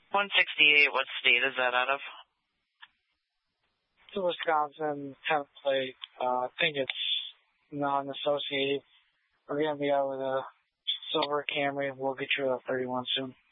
168, what state is that out of? It's a Wisconsin temp plate. I think it's non-associated. We're going to be out with a silver Camry. We'll get you a 31 soon.